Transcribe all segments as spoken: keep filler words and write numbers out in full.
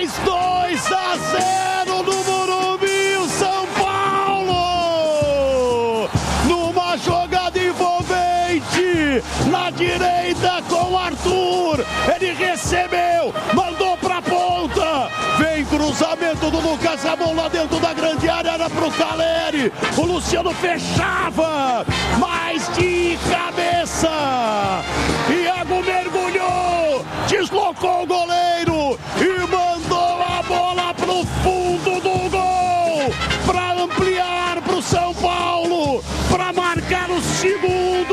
fez dois a zero no Morumbi, o São Paulo. Numa jogada envolvente, na direita com o Arthur. Ele recebeu, mandou pra ponta. Vem cruzamento do Lucas Ramon lá dentro da grande área, era pro Caleri. O Luciano fechava, mas de cabeça. Iago mergulhou, deslocou o goleiro e mandou a bola pro fundo do gol. Para ampliar pro São Paulo, para marcar o segundo.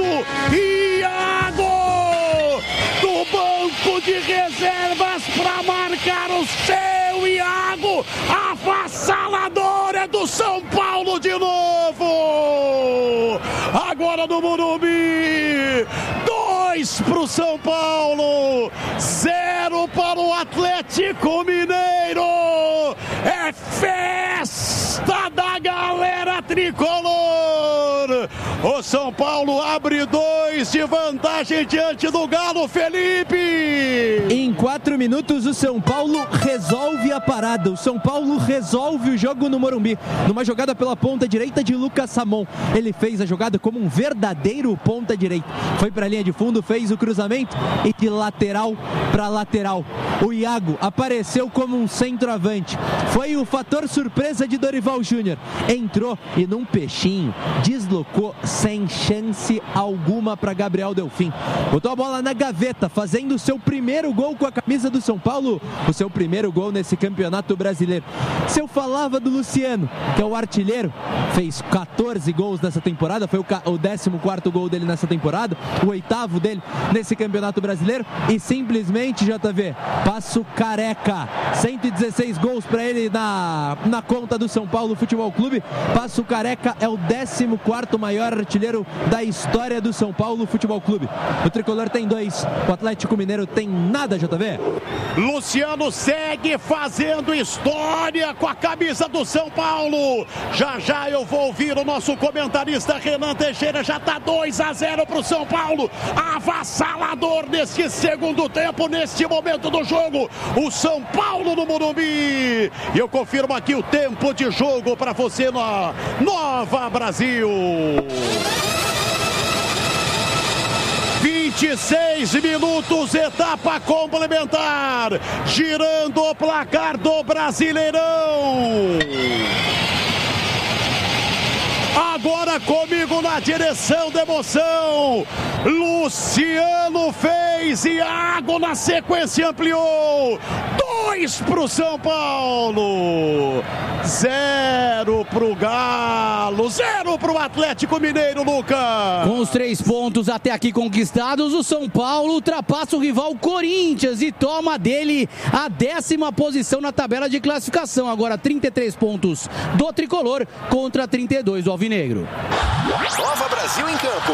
Iago, do banco de reservas para marcar o seu Iago. Avassalador é do São Paulo de novo. Agora no Morumbi. Dois pro São Paulo. Zero para o Atlético Mineiro. É festa da galera tricolor. O São Paulo abre dois de vantagem diante do Galo, Felipe. Em quatro minutos o São Paulo resolve a parada. O São Paulo resolve o jogo no Morumbi. Numa jogada pela ponta direita de Lucas Ramon. Ele fez a jogada como um verdadeiro ponta direita. Foi para a linha de fundo, fez o cruzamento e de lateral para lateral. O Iago apareceu como um centroavante. Foi o fator surpresa de Dorival Júnior. Entrou e num peixinho deslocou sem chance alguma para Gabriel Delfim. Botou a bola na gaveta, fazendo o seu primeiro gol com a camisa do São Paulo, o seu primeiro gol nesse campeonato brasileiro. Se eu falava do Luciano, que é o artilheiro, fez catorze gols nessa temporada, foi o décimo quarto gol dele nessa temporada, o oitavo dele nesse campeonato brasileiro, e simplesmente, J V, passo careca, cento e dezesseis gols para ele na, na conta do São Paulo Futebol Clube. Passo careca é o décimo quarto maior artilheiro da história do São Paulo Futebol Clube. O tricolor tem dois, o Atlético Mineiro tem nada, J V. Luciano segue fazendo história com a camisa do São Paulo. Já já eu vou ouvir o nosso comentarista Renan Teixeira. Já está dois a zero para o São Paulo. Avassalador neste segundo tempo, neste momento do jogo. O São Paulo no Morumbi. E eu confirmo aqui o tempo de jogo para você na Nova Brasil. vinte e seis minutos, etapa complementar, girando o placar do Brasileirão. Agora comigo na direção da emoção, Luciano fez, Iago na sequência ampliou. Dois pro São Paulo, zero pro Galo, zero pro Atlético Mineiro, Lucas. Com os três pontos até aqui conquistados, o São Paulo ultrapassa o rival Corinthians e toma dele a décima posição na tabela de classificação. Agora trinta e três pontos do tricolor contra trinta e dois do alvinegro. Nova Brasil em campo.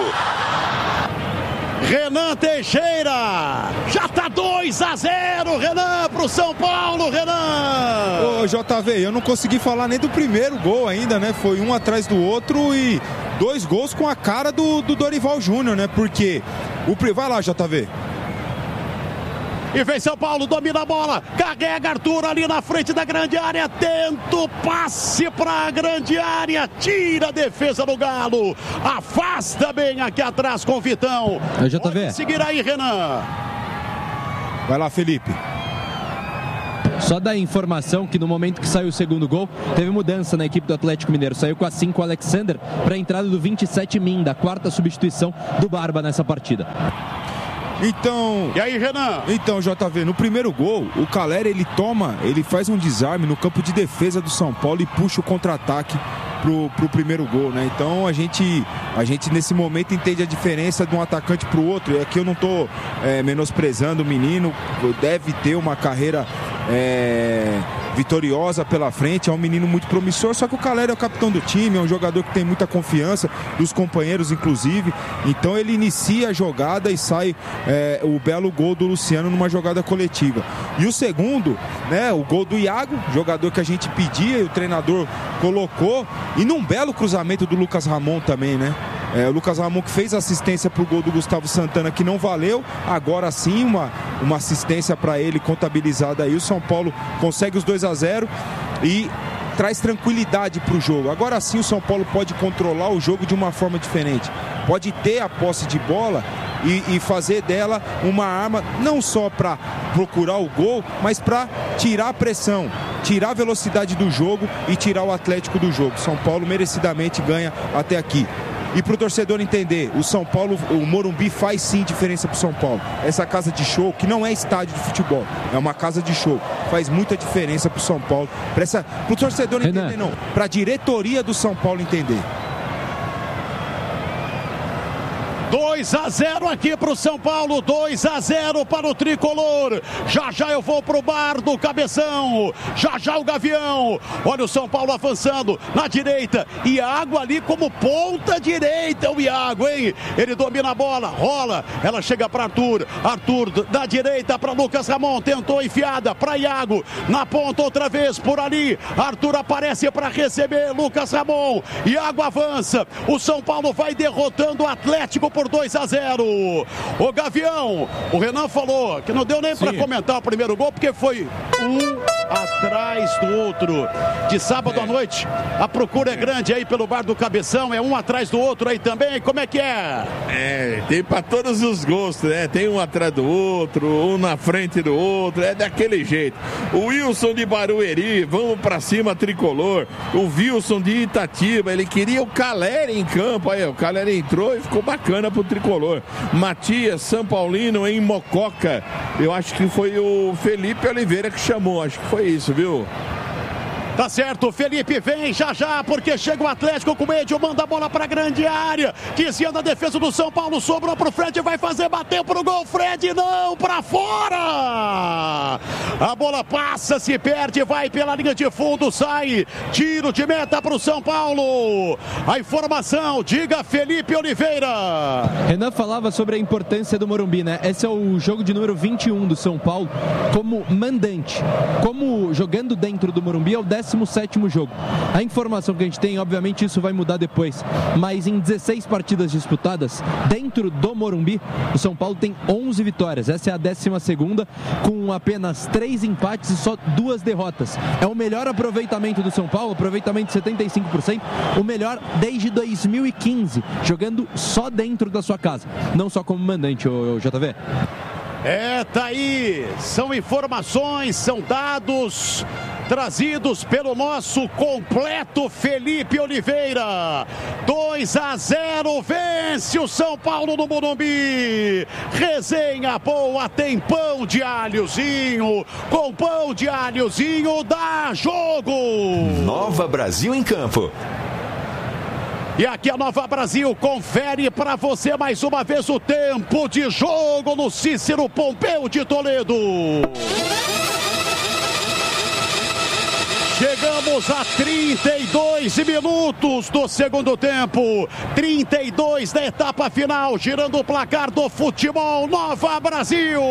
Renan Teixeira, já tá dois a zero, Renan, pro São Paulo, Renan. Ô J V, eu não consegui falar nem do primeiro gol ainda, né? Foi um atrás do outro e dois gols com a cara do, do Dorival Júnior, né? Porque o... Vai lá, J V. E vem São Paulo, domina a bola, carrega Arthur ali na frente da grande área, tenta o passe para a grande área, tira a defesa do Galo, afasta bem aqui atrás com o Vitão. Eu já tô vendo. Seguir aí, Renan. Vai lá, Felipe. Só da informação que no momento que saiu o segundo gol, teve mudança na equipe do Atlético Mineiro. Saiu com a cinco o Alexander para a entrada do vinte e sete Minda, a quarta substituição do Barba nessa partida. Então... E aí, Renan? Então, J V, no primeiro gol, o Caleri, ele toma, ele faz um desarme no campo de defesa do São Paulo e puxa o contra-ataque pro, pro primeiro gol, né? Então, a gente, a gente, nesse momento, entende a diferença de um atacante pro outro. E aqui eu não tô é, menosprezando o menino, deve ter uma carreira... É... vitoriosa pela frente, é um menino muito promissor, só que o Caleri é o capitão do time, é um jogador que tem muita confiança dos companheiros, inclusive, então ele inicia a jogada e sai é, o belo gol do Luciano numa jogada coletiva. E o segundo, né, o gol do Iago, jogador que a gente pedia e o treinador colocou, e num belo cruzamento do Lucas Ramon também, né? É, o Lucas Ramon que fez assistência pro gol do Gustavo Santana, que não valeu. Agora sim, uma, uma assistência para ele contabilizada aí. O São Paulo consegue os dois a zero e traz tranquilidade para o jogo. Agora sim o São Paulo pode controlar o jogo de uma forma diferente. Pode ter a posse de bola e, e fazer dela uma arma não só para procurar o gol, mas para tirar a pressão, tirar a velocidade do jogo e tirar o Atlético do jogo. São Paulo merecidamente ganha até aqui. E para o torcedor entender, o São Paulo, o Morumbi faz sim diferença para o São Paulo. Essa casa de show, que não é estádio de futebol, é uma casa de show, faz muita diferença para o São Paulo. Para o torcedor entender, não, para a diretoria do São Paulo entender. dois a zero aqui para o São Paulo, dois a zero para o Tricolor. Já já eu vou pro bar do Cabeção, já já o Gavião. Olha o São Paulo avançando na direita, Iago ali como ponta direita, o Iago, hein? Ele domina a bola, rola, ela chega para Arthur, Arthur da direita para Lucas Ramon, tentou enfiada para Iago, na ponta outra vez por ali, Arthur aparece para receber Lucas Ramon, Iago avança, o São Paulo vai derrotando o Atlético por dois a zero. O Gavião, o Renan falou que não deu nem para comentar o primeiro gol, porque foi um atrás do outro. De sábado é. à noite, a procura é grande aí pelo bar do Cabeção, é um atrás do outro aí também, como é que é? É, tem para todos os gostos, né? Tem um atrás do outro, um na frente do outro, é daquele jeito. O Wilson de Barueri, vamos para cima, Tricolor. O Wilson de Itatiba, ele queria o Caleri em campo, aí o Caleri entrou e ficou bacana pro Tricolor. Matias, São Paulino em Mococa, eu acho que foi o Felipe Oliveira que chamou, acho que foi isso, viu? Tá certo, Felipe vem já já, porque chega o Atlético com o Edio, manda a bola pra grande área, que se anda a defesa do São Paulo, sobrou pro Fred, vai fazer, bateu pro gol, Fred não, pra fora! A bola passa, se perde, vai pela linha de fundo, sai, tiro de meta pro São Paulo. A informação, diga Felipe Oliveira. Renan falava sobre a importância do Morumbi, né? Esse é o jogo de número vinte e um do São Paulo como mandante, como jogando dentro do Morumbi é o décimo sétimo jogo. A informação que a gente tem, obviamente isso vai mudar depois, mas em dezesseis partidas disputadas dentro do Morumbi, o São Paulo tem onze vitórias. Essa é a décima segunda, com apenas três empates e só duas derrotas. É o melhor aproveitamento do São Paulo, aproveitamento de setenta e cinco por cento, o melhor desde dois mil e quinze, jogando só dentro da sua casa, não só como mandante, o J V. É, tá aí, são informações, são dados trazidos pelo nosso completo Felipe Oliveira. dois a zero, vence o São Paulo no Morumbi. Resenha boa, tem pão de alhozinho, com pão de alhozinho dá jogo. Nova Brasil em campo. E aqui a Nova Brasil confere para você mais uma vez o tempo de jogo no Cícero Pompeu de Toledo. Chegamos a trinta e dois minutos do segundo tempo, trinta e dois da etapa final, girando o placar do futebol Nova Brasil.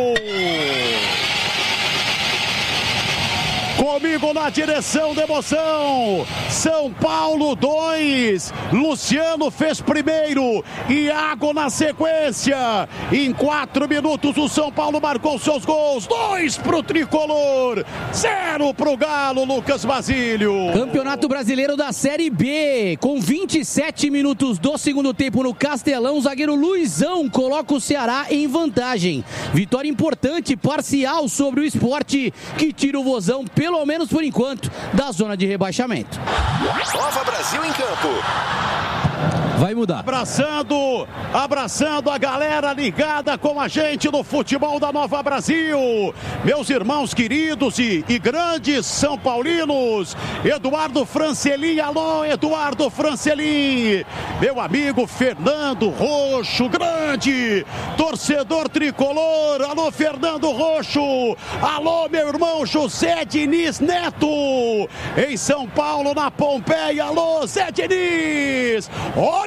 Comigo na direção da emoção, São Paulo dois, Luciano fez primeiro, Iago na sequência. Em quatro minutos o São Paulo marcou seus gols, dois pro Tricolor, zero pro Galo, Lucas Basílio. Campeonato Brasileiro da Série B, com vinte e sete minutos do segundo tempo no Castelão, o zagueiro Luizão coloca o Ceará em vantagem. Vitória importante, parcial sobre o Sport, que tira o Vozão pelo pelo menos por enquanto, da zona de rebaixamento. Nova Brasil em campo. Vai mudar. Abraçando, abraçando a galera ligada com a gente no futebol da Nova Brasil. Meus irmãos queridos e, e grandes São Paulinos. Eduardo Francelin, alô Eduardo Francelin. Meu amigo Fernando Roxo, grande torcedor tricolor. Alô Fernando Roxo. Alô meu irmão José Diniz Neto. Em São Paulo, na Pompeia. Alô Zé Diniz. Olha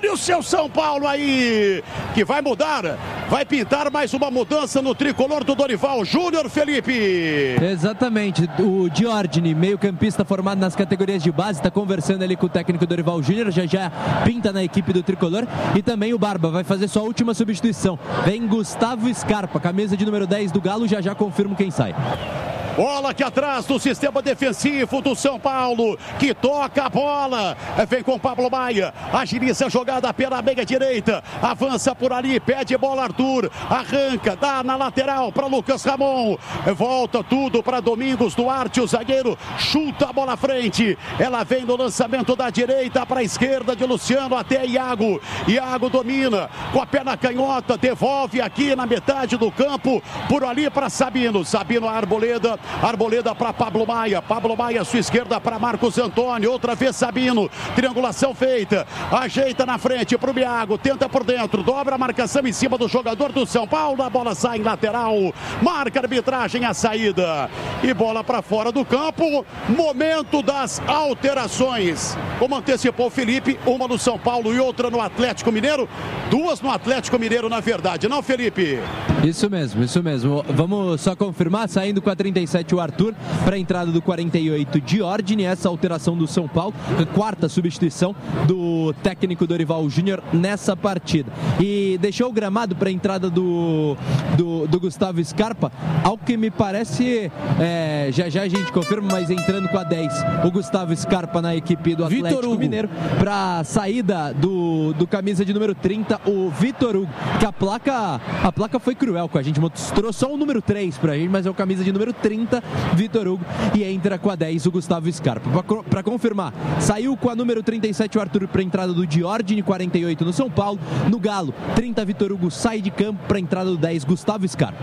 Olha o seu São Paulo aí, que vai mudar, vai pintar mais uma mudança no tricolor do Dorival Júnior, Felipe. Exatamente, o Diordini, meio campista formado nas categorias de base, está conversando ali com o técnico Dorival Júnior, já já pinta na equipe do tricolor. E também o Barba vai fazer sua última substituição. Vem Gustavo Scarpa, camisa de número dez do Galo, já já confirmo quem sai. Bola aqui atrás do sistema defensivo do São Paulo, que toca a bola, vem com Pablo Maia, agiliza a jogada pela meia direita, avança por ali, pede bola Arthur, arranca, dá na lateral para Lucas Ramon, volta tudo para Domingos Duarte, o zagueiro chuta a bola à frente, ela vem no lançamento da direita para a esquerda de Luciano até Iago, Iago domina com a perna canhota, devolve aqui na metade do campo, por ali para Sabino, Sabino Arboleda, Arboleda para Pablo Maia, Pablo Maia, sua esquerda para Marcos Antônio, outra vez Sabino, triangulação feita, ajeita na frente para o Iago, tenta por dentro, dobra a marcação em cima do jogador do São Paulo, a bola sai em lateral, marca a arbitragem a saída, e bola para fora do campo, momento das alterações, como antecipou o Felipe, uma no São Paulo e outra no Atlético Mineiro, duas no Atlético Mineiro na verdade, não, Felipe? Isso mesmo, isso mesmo, vamos só confirmar, saindo com a trinta e sete o Arthur, para a entrada do quarenta e oito Diordini, essa alteração do São Paulo, a quarta substituição do técnico Dorival Júnior nessa partida, e deixou o gramado para a entrada do, do, do Gustavo Scarpa, ao que me parece, é, já já a gente confirma, mas entrando com a dez, o Gustavo Scarpa na equipe do Atlético Mineiro, para a saída do, do camisa de número trinta, o Vitor Hugo, que a placa, a placa foi cruel com a gente, mostrou só o número três pra gente, mas é o camisa de número trinta, Vitor Hugo, e entra com a dez o Gustavo Scarpa. Para confirmar, saiu com a número trinta e sete o Arthur para a entrada do Diordini, quarenta e oito no São Paulo, no Galo, trinta Vitor Hugo sai de campo para a entrada do dez Gustavo Scarpa.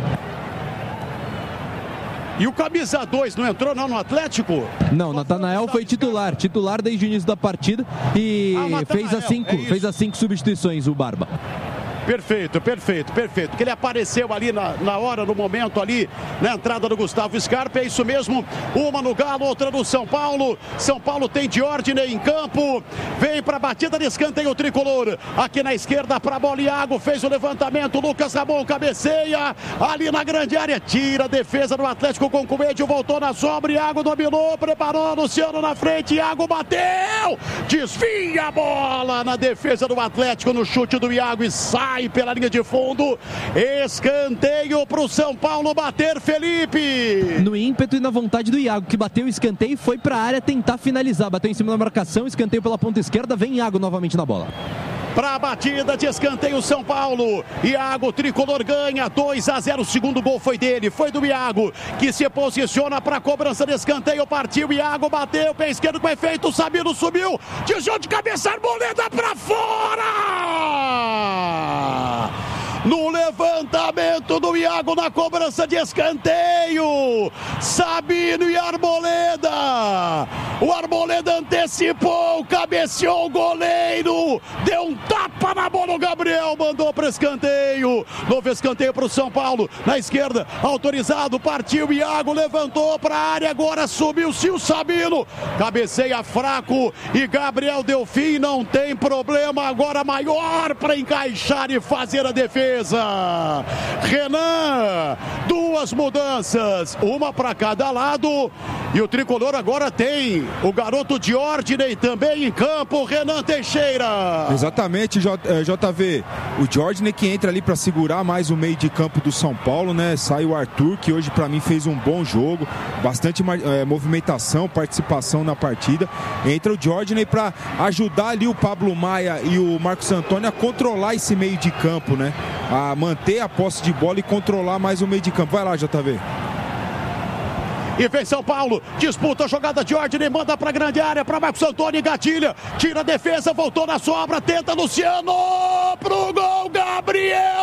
E o camisa dois não entrou não no Atlético? Não, Natanael foi titular, titular desde o início da partida e ah, fez as cinco, é fez as cinco substituições o Barba. Perfeito, perfeito, perfeito. Que ele apareceu ali na, na hora, no momento ali, na entrada do Gustavo Scarpa. É isso mesmo. Uma no Galo, outra no São Paulo. São Paulo tem Diordini em campo. Vem para a batida de escanteio tricolor. Aqui na esquerda para a bola. Iago fez o levantamento. Lucas Ramon cabeceia. Ali na grande área. Tira a defesa do Atlético com Coelho. Voltou na sombra. Iago dominou. Preparou. Luciano na frente. Iago bateu. Desvia a bola na defesa do Atlético. No chute do Iago e sai pela linha de fundo, escanteio para o São Paulo bater, Felipe. No ímpeto e na vontade do Iago, que bateu o escanteio e foi para a área tentar finalizar, bateu em cima da marcação, escanteio pela ponta esquerda, vem Iago novamente na bola. Para a batida de escanteio São Paulo, Iago, tricolor ganha dois a zero, o segundo gol foi dele, foi do Iago, que se posiciona para a cobrança de escanteio, partiu, Iago bateu, pé esquerdo com efeito, o Sabino subiu, desviou de cabeça, Arboleda para fora! No levantamento do Iago na cobrança de escanteio, Sabino e Arboleda, o Arboleda antecipou, cabeceou o goleiro, deu um tapa na bola, o Gabriel mandou para escanteio, novo escanteio para o São Paulo, na esquerda, autorizado, partiu, Iago levantou para a área, agora subiu-se o Sabino, cabeceia fraco e Gabriel deu fim, não tem problema, agora maior para encaixar e fazer a defesa. Renan, duas mudanças, uma para cada lado, e o tricolor agora tem o garoto Diordini também em campo, Renan Teixeira. Exatamente, J V, o Diordini que entra ali para segurar mais o meio de campo do São Paulo, né? Sai o Arthur, que hoje para mim fez um bom jogo, bastante é, movimentação, participação na partida. Entra o Diordini para ajudar ali o Pablo Maia e o Marcos Antônio a controlar esse meio de campo, né? A manter a posse de bola e controlar mais o meio de campo. Vai lá, J V. E vem São Paulo, disputa a jogada de ordem, manda para a grande área, para Marcos Antônio, engatilha, tira a defesa, voltou na sobra, tenta Luciano, pro gol, Gabriel!